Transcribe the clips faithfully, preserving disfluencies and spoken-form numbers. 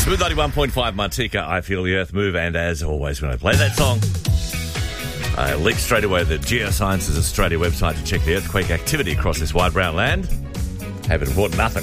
Smooth ninety-one point five Martika, I Feel the Earth Move, and as always when I play that song, I link straight away to the Geosciences Australia website to check the earthquake activity across this wide brown land. Haven't reported nothing,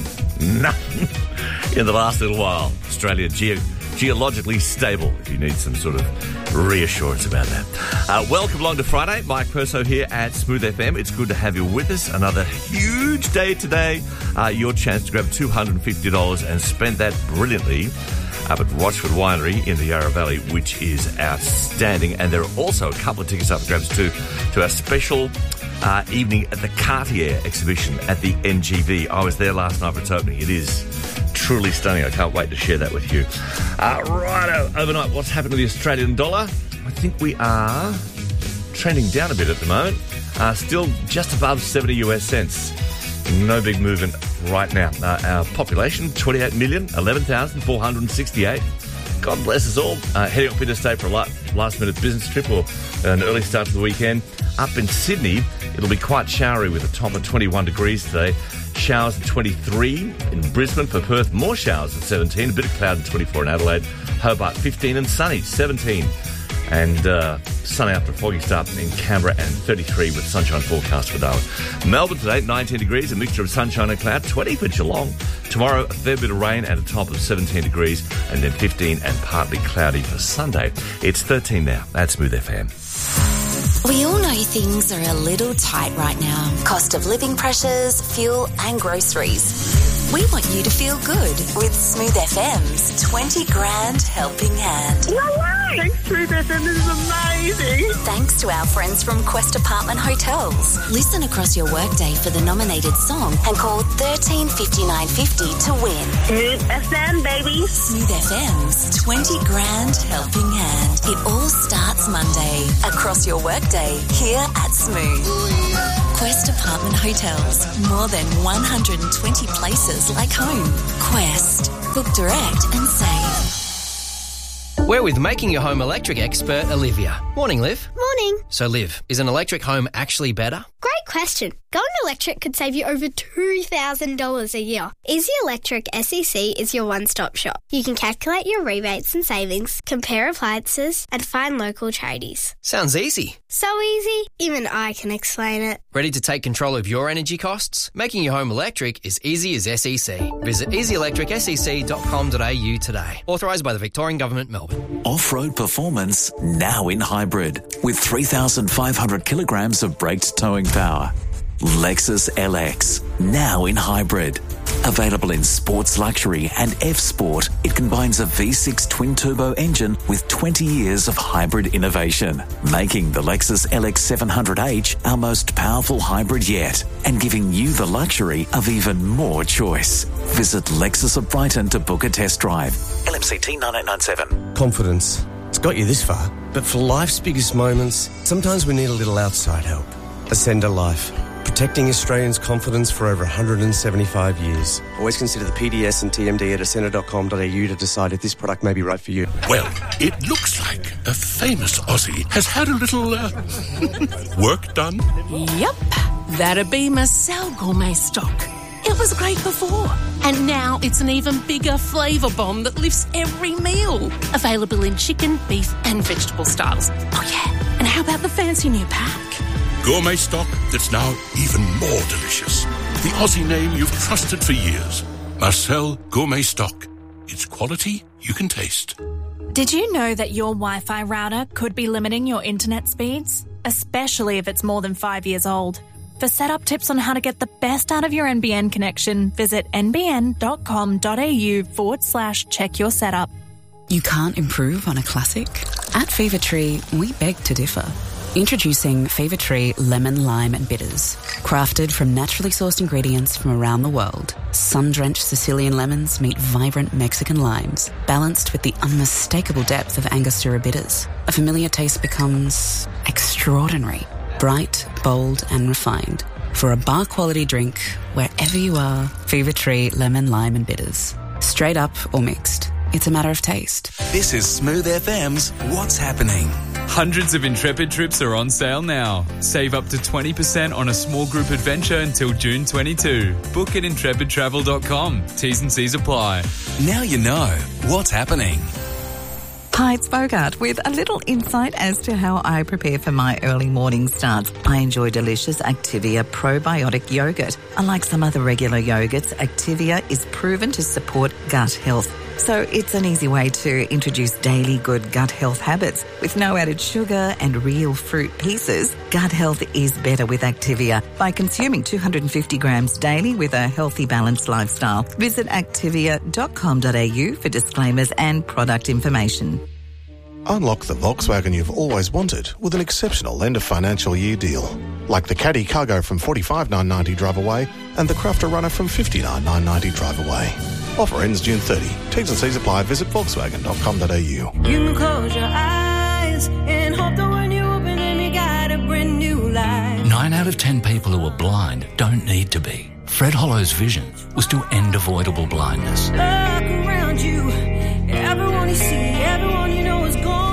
nothing in the last little while. Australia ge- geologically stable, if you need some sort of reassurance about that. Uh, welcome along to Friday. Mike Perso here at Smooth F M. It's good to have you with us. Another huge day today. Uh, your chance to grab two hundred fifty dollars and spend that brilliantly up at Rochford Winery in the Yarra Valley, which is outstanding. And there are also a couple of tickets up for grabs too to our special uh, evening at the Cartier exhibition at the N G V. I was there last night for its opening. It is truly stunning. I can't wait to share that with you. Uh, right, overnight, what's happened to the Australian dollar? I think we are trending down a bit at the moment. Uh, still just above seventy US cents. No big movement right now. Uh, our population, twenty-eight million, eleven thousand four hundred sixty-eight. God bless us all. Uh, heading up interstate for a last-minute business trip or an early start to the weekend. Up in Sydney, it'll be quite showery with a top of twenty-one degrees today. Showers at twenty-three in Brisbane. For Perth, more showers at seventeen. A bit of cloud at twenty-four in Adelaide. Hobart, fifteen. And sunny, seventeen. And uh, sunny after a foggy start in Canberra, and thirty-three with sunshine forecast for Darwin. Melbourne today, nineteen degrees, a mixture of sunshine and cloud. twenty for Geelong. Tomorrow, a fair bit of rain at a top of seventeen degrees, and then fifteen and partly cloudy for Sunday. It's thirteen now. That's Smooth F M. We all know things are a little tight right now. Cost of living pressures, fuel and groceries. We want you to feel good with Smooth F M's twenty grand helping hand. No way! Thanks, Smooth F M. This is amazing. Thanks to our friends from Quest Apartment Hotels. Listen across your workday for the nominated song and call thirteen fifty-nine fifty to win. Smooth F M, baby. Smooth F M's twenty grand helping hand. It all starts Monday. Across your workday, here at Smooth. Quest Apartment Hotels. More than one hundred twenty places like home. Quest. Book direct and save. We're with Making Your Home Electric expert, Olivia. Morning, Liv. Morning. So, Liv, is an electric home actually better? Great question. Going electric could save you over two thousand dollars a year. Easy Electric S E C is your one-stop shop. You can calculate your rebates and savings, compare appliances, and find local charities. Sounds easy. So easy, even I can explain it. Ready to take control of your energy costs? Making your home electric is easy as S E C. Visit easy electric s e c dot com dot a u today. Authorised by the Victorian Government, Melbourne. Off-road performance now in hybrid with three thousand five hundred kilograms of braked towing power. Lexus L X, now in hybrid. Available in Sports Luxury and F Sport, it combines a V six twin-turbo engine with twenty years of hybrid innovation, making the Lexus L X seven hundred H our most powerful hybrid yet, and giving you the luxury of even more choice. Visit Lexus of Brighton to book a test drive. L M C T nine eight nine seven. Confidence. It's got you this far, but for life's biggest moments, sometimes we need a little outside help. Ascender Life. Protecting Australians' confidence for over one hundred seventy-five years. Always consider the P D S and T M D at ascender dot com dot a u to decide if this product may be right for you. Well, it looks like a famous Aussie has had a little uh, work done. Yep, that'd be Marcel Gourmet Stock. It was great before, and now it's an even bigger flavour bomb that lifts every meal. Available in chicken, beef and vegetable styles. Oh yeah, and how about the fancy new pack? Gourmet stock that's now even more delicious. The Aussie name you've trusted for years. Marcel Gourmet Stock. It's quality you can taste. Did you know that your Wi-Fi router could be limiting your internet speeds? Especially if it's more than five years old. For setup tips on how to get the best out of your N B N connection, visit n b n dot com dot a u forward slash check your setup. You can't improve on a classic? At Fever Tree, we beg to differ. Introducing Fever Tree Lemon, Lime and Bitters. Crafted from naturally sourced ingredients from around the world, sun-drenched Sicilian lemons meet vibrant Mexican limes, balanced with the unmistakable depth of Angostura bitters. A familiar taste becomes extraordinary, bright, bold and refined. For a bar-quality drink, wherever you are, Fever Tree Lemon, Lime and Bitters. Straight up or mixed, it's a matter of taste. This is Smooth F M's What's Happening. Hundreds of Intrepid trips are on sale now. Save up to twenty percent on a small group adventure until June twenty-second. Book at intrepid travel dot com. T's and C's apply. Now you know what's happening. Hi, it's Bogart with a little insight as to how I prepare for my early morning starts. I enjoy delicious Activia probiotic yogurt. Unlike some other regular yogurts, Activia is proven to support gut health. So it's an easy way to introduce daily good gut health habits. With no added sugar and real fruit pieces, gut health is better with Activia by consuming two hundred fifty grams daily with a healthy, balanced lifestyle. Visit activia dot com dot a u for disclaimers and product information. Unlock the Volkswagen you've always wanted with an exceptional end of financial year deal. Like the Caddy Cargo from forty-five thousand nine hundred ninety drive away and the Crafter Runner from fifty-nine thousand nine hundred ninety drive away. Offer ends June thirtieth. T's and C's apply. Visit volkswagen dot com dot a u. You can close your eyes and hope that when you open them you got a brand new life. Nine out of ten people who are blind don't need to be. Fred Hollow's vision was to end avoidable blindness. Look around you. Everyone you see, everyone you know is gone.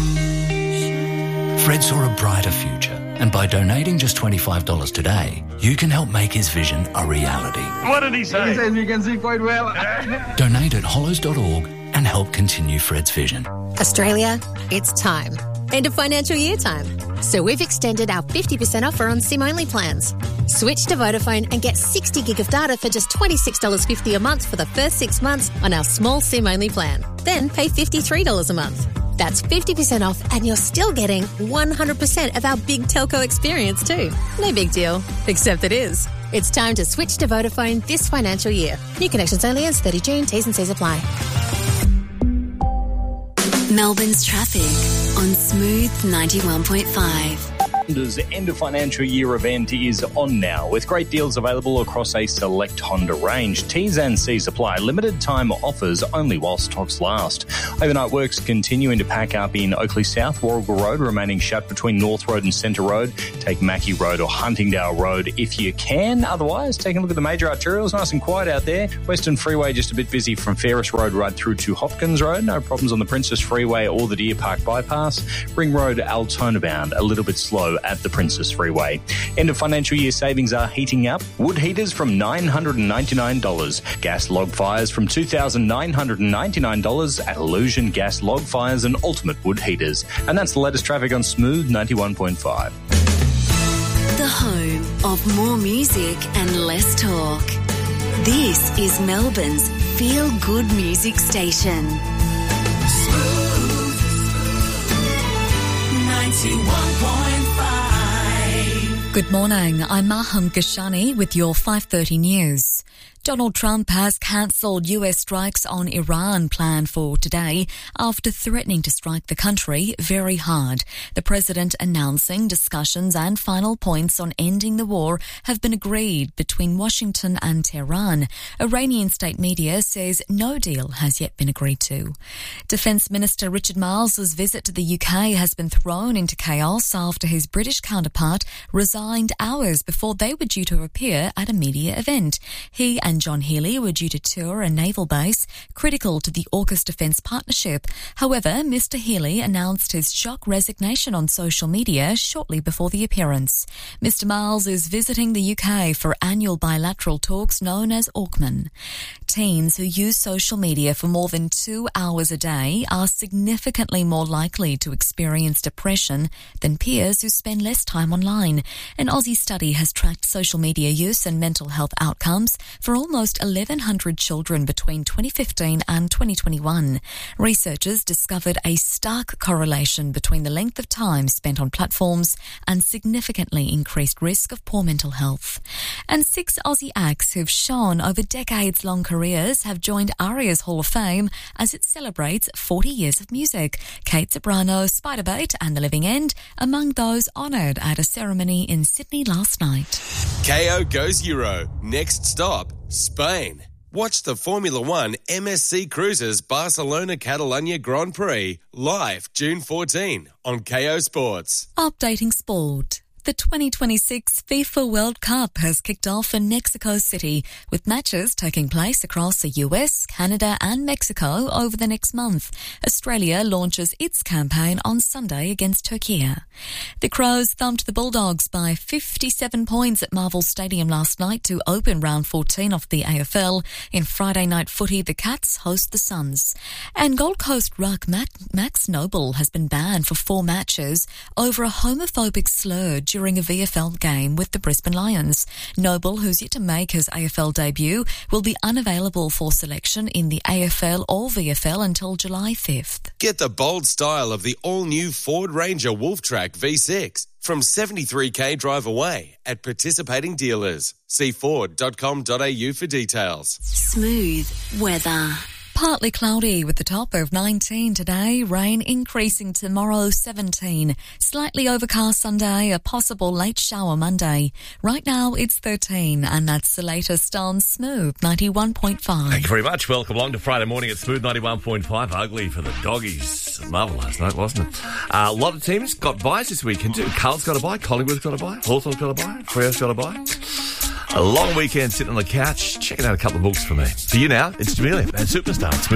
Fred saw a brighter future, and by donating just twenty-five dollars today, you can help make his vision a reality. What did he say? He says you can see quite well. Donate at hollows dot org and help continue Fred's vision. Australia, it's time. End of financial year time. So we've extended our fifty percent offer on SIM-only plans. Switch to Vodafone and get sixty gig of data for just twenty-six dollars fifty a month for the first six months on our small SIM-only plan. Then pay fifty-three dollars a month. That's fifty percent off and you're still getting one hundred percent of our big telco experience too. No big deal, except it is. It's time to switch to Vodafone this financial year. New connections only ends thirtieth of June. T's and C's apply. Melbourne's traffic on Smooth ninety-one point five. Honda's end of financial year event is on now with great deals available across a select Honda range. T's and C's apply. Limited time offers only while stocks last. Overnight works continuing to pack up in Oakley South, Warrigal Road remaining shut between North Road and Centre Road. Take Mackie Road or Huntingdale Road if you can. Otherwise, take a look at the major arterials. Nice and quiet out there. Western Freeway just a bit busy from Ferris Road right through to Hopkins Road. No problems on the Princess Freeway or the Deer Park Bypass. Ring Road, Altona bound a little bit slow at the Princess Freeway. End of financial year savings are heating up. Wood heaters from nine hundred ninety-nine dollars. Gas log fires from two thousand nine hundred ninety-nine dollars at Illusion Gas Log Fires and Ultimate Wood Heaters. And that's the latest traffic on Smooth ninety-one point five. The home of more music and less talk. This is Melbourne's Feel Good Music Station. Smooth ninety-one point five. Good morning, I'm Maham Gashani with your five thirty news. Donald Trump has cancelled U S strikes on Iran planned for today after threatening to strike the country very hard. The president announcing discussions and final points on ending the war have been agreed between Washington and Tehran. Iranian state media says no deal has yet been agreed to. Defence Minister Richard Marles's visit to the U K has been thrown into chaos after his British counterpart resigned hours before they were due to appear at a media event. He and John Healey were due to tour a naval base critical to the AUKUS defence partnership. However, Mister Healey announced his shock resignation on social media shortly before the appearance. Mister Miles is visiting the U K for annual bilateral talks known as AUKMAN. Teens who use social media for more than two hours a day are significantly more likely to experience depression than peers who spend less time online. An Aussie study has tracked social media use and mental health outcomes for almost eleven hundred children between twenty fifteen and twenty twenty-one. Researchers discovered a stark correlation between the length of time spent on platforms and significantly increased risk of poor mental health. And six Aussie acts who've shone over decades-long careers have joined ARIA's Hall of Fame as it celebrates forty years of music. Kate Soprano, Spiderbait and The Living End among those honoured at a ceremony in Sydney last night. K O goes Euro. Next stop, Spain. Watch the Formula One M S C Cruises Barcelona Catalunya Grand Prix live June fourteenth on K O Sports. Updating sport. The twenty twenty-six FIFA World Cup has kicked off in Mexico City, with matches taking place across the U S, Canada and Mexico over the next month. Australia launches its campaign on Sunday against Turkey. The Crows thumped the Bulldogs by fifty-seven points at Marvel Stadium last night to open round fourteen of the A F L. In Friday night footy, the Cats host the Suns. And Gold Coast ruck Max Noble has been banned for four matches over a homophobic slur during a V F L game with the Brisbane Lions. Noble, who's yet to make his A F L debut, will be unavailable for selection in the A F L or V F L until July fifth. Get the bold style of the all-new Ford Ranger Wolftrack V six from seventy-three k drive away at participating dealers. See ford dot com dot a u for details. Smooth weather. Partly cloudy with the top of nineteen today, rain increasing tomorrow seventeen. Slightly overcast Sunday, a possible late shower Monday. Right now it's thirteen, and that's the latest on Smooth ninety-one point five. Thank you very much. Welcome along to Friday morning at Smooth ninety-one point five. Ugly for the doggies. Marvel last night, wasn't it? Uh, a lot of teams got buys this weekend too. Carl's got a buy, Collingwood's got a buy, Hawthorn's got a buy, Freo's got a buy. A long weekend sitting on the couch, checking out a couple of books for me. For you now, it's Jamelia and Superstar. It's